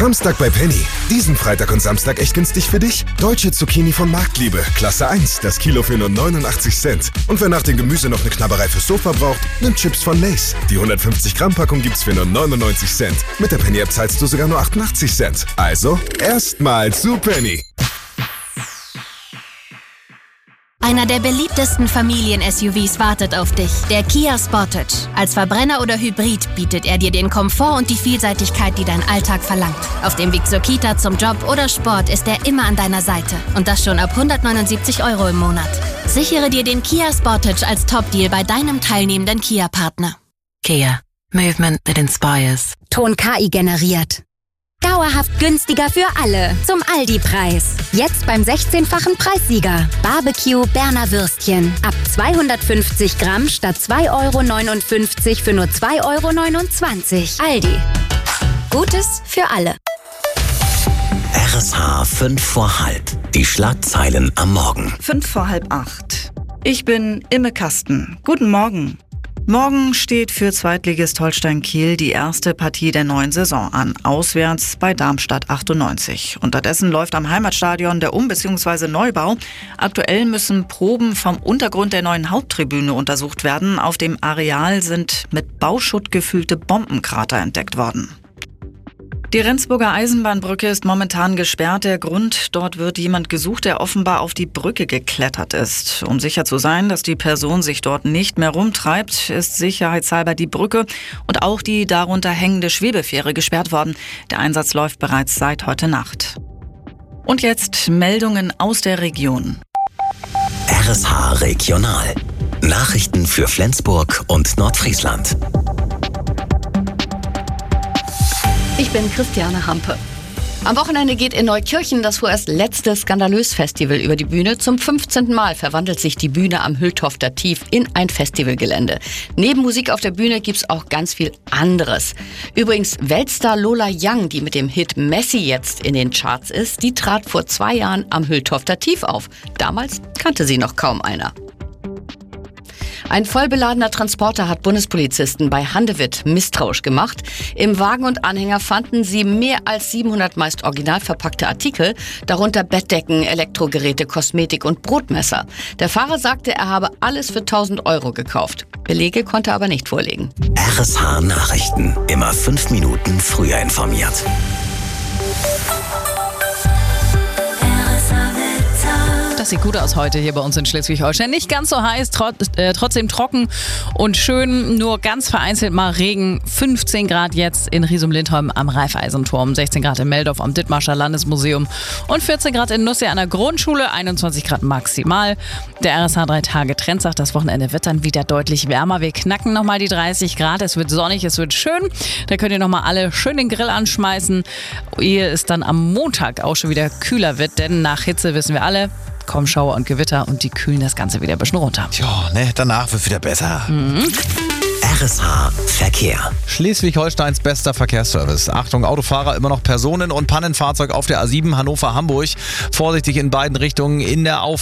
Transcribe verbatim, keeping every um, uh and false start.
Samstag bei Penny. Diesen Freitag und Samstag echt günstig für dich. Deutsche Zucchini von Marktliebe, Klasse eins, das Kilo für nur neunundachtzig Cent. Und wer nach dem Gemüse noch eine Knabberei fürs Sofa braucht, nimmt Chips von Lay's. Die hundertfünfzig Gramm Packung gibt's für nur neunundneunzig Cent. Mit der Penny-App zahlst du sogar nur achtundachtzig Cent. Also, erstmal zu Penny. Einer der beliebtesten Familien-S U Vs wartet auf dich, der Kia Sportage. Als Verbrenner oder Hybrid bietet er dir den Komfort und die Vielseitigkeit, die dein Alltag verlangt. Auf dem Weg zur Kita, zum Job oder Sport ist er immer an deiner Seite. Und das schon ab hundertneunundsiebzig Euro im Monat. Sichere dir den Kia Sportage als Top-Deal bei deinem teilnehmenden Kia-Partner. Kia. Movement that inspires. Ton K I generiert. Dauerhaft günstiger für alle. Zum Aldi-Preis. Jetzt beim sechzehnfachen Preissieger. Barbecue Berner Würstchen. Ab zweihundertfünfzig Gramm statt zwei Euro neunundfünfzig für nur zwei Euro neunundzwanzig. Aldi. Gutes für alle. R S H fünf vor halb. Die Schlagzeilen am Morgen. Fünf vor halb acht. Ich bin Imme Kasten. Guten Morgen. Morgen steht für Zweitligist Holstein Kiel die erste Partie der neuen Saison an. Auswärts bei Darmstadt achtundneunzig. Unterdessen läuft am Heimatstadion der Um- bzw. Neubau. Aktuell müssen Proben vom Untergrund der neuen Haupttribüne untersucht werden. Auf dem Areal sind mit Bauschutt gefüllte Bombenkrater entdeckt worden. Die Rendsburger Eisenbahnbrücke ist momentan gesperrt. Der Grund, dort wird jemand gesucht, der offenbar auf die Brücke geklettert ist. Um sicher zu sein, dass die Person sich dort nicht mehr rumtreibt, ist sicherheitshalber die Brücke und auch die darunter hängende Schwebefähre gesperrt worden. Der Einsatz läuft bereits seit heute Nacht. Und jetzt Meldungen aus der Region. R S H Regional. Nachrichten für Flensburg und Nordfriesland. Ich bin Christiane Hampe. Am Wochenende geht in Neukirchen das vorerst letzte Skandalös-Festival über die Bühne. Zum fünfzehnten Mal verwandelt sich die Bühne am Hülltofter Tief in ein Festivalgelände. Neben Musik auf der Bühne gibt's auch ganz viel anderes. Übrigens, Weltstar Lola Young, die mit dem Hit Messi jetzt in den Charts ist, die trat vor zwei Jahren am Hülltofter Tief auf. Damals kannte sie noch kaum einer. Ein vollbeladener Transporter hat Bundespolizisten bei Handewitt misstrauisch gemacht. Im Wagen und Anhänger fanden sie mehr als siebenhundert meist original verpackte Artikel, darunter Bettdecken, Elektrogeräte, Kosmetik und Brotmesser. Der Fahrer sagte, er habe alles für tausend Euro gekauft. Belege konnte er aber nicht vorlegen. R S H Nachrichten. Immer fünf Minuten früher informiert. Das sieht gut aus heute hier bei uns in Schleswig-Holstein. Nicht ganz so heiß, trot, äh, trotzdem trocken und schön. Nur ganz vereinzelt mal Regen. fünfzehn Grad jetzt in Riesum-Lindholm am Raiffeisenturm. sechzehn Grad in Meldorf am Dithmarscher Landesmuseum. Und vierzehn Grad in Nusse an der Grundschule. einundzwanzig Grad maximal. Der R S H drei Tage Trend sagt, das Wochenende wird dann wieder deutlich wärmer. Wir knacken nochmal die dreißig Grad. Es wird sonnig, es wird schön. Da könnt ihr nochmal alle schön den Grill anschmeißen. Ehe es dann am Montag auch schon wieder kühler wird. Denn nach Hitze wissen wir alle, kommen Schauer und Gewitter und die kühlen das Ganze wieder ein bisschen runter. Ja, ne, danach wird wieder besser. Mhm. R S H Verkehr. Schleswig-Holsteins bester Verkehrsservice. Achtung, Autofahrer, immer noch Personen- und Pannenfahrzeug auf der A sieben Hannover-Hamburg. Vorsichtig in beiden Richtungen in der Auf